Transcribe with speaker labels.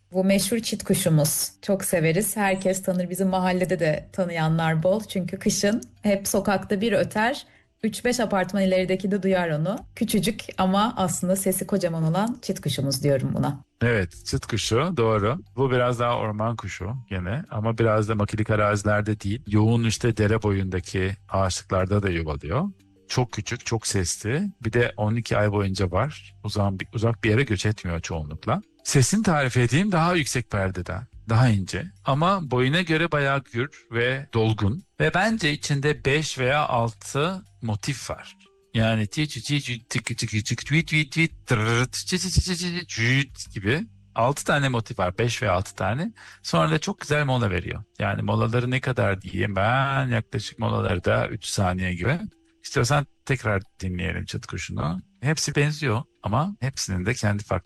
Speaker 1: Bu meşhur çit kuşumuz. Çok severiz. Herkes tanır. Bizim mahallede de tanıyanlar bol. Çünkü kışın hep sokakta bir öter. 3-5 apartman ilerideki de duyar onu. Küçücük ama aslında sesi kocaman olan çit kuşumuz diyorum buna.
Speaker 2: Evet, çıt kuşu doğru. Bu biraz daha orman kuşu gene ama biraz da makilik arazilerde değil. Yoğun işte dere boyundaki ağaçlıklarda da yuvalıyor. Çok küçük, çok sesli. Bir de 12 ay boyunca var. Uzak bir yere göç etmiyor çoğunlukla. Sesini tarif edeyim, daha yüksek perdeden. Daha ince ama boyuna göre bayağı gür ve dolgun. Ve bence içinde 5 veya 6 motif var. Yani ti çi çi çi tık tık tık tweet tweet tweet tırırt çi çi çi çi çi çüt gibi 6 tane motif var. 5 veya 6 tane. Sonra da çok güzel mola veriyor. Yani molaları ne kadar diyeyim ben, yaklaşık molaları da 3 saniye gibi. İstiyorsan tekrar dinleyelim çıt kuşunu. Hepsi benziyor ama hepsinin de kendi farklı